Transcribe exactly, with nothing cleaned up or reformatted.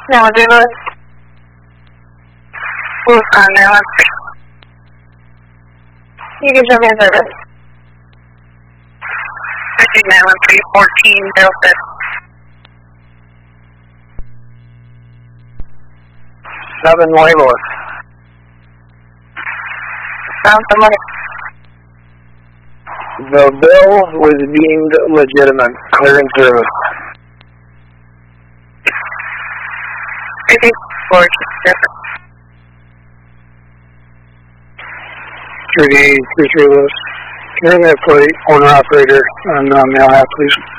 No, they were. Who's on there? Let's see. You can jump in service. fifty-nine one three fourteen zero six. Seven labelers. Found somebody. The bill was deemed legitimate. Clearing service. fifty-four different. three eight three three Lewis. Hear that plate, owner operator, and uh, mail hat, please.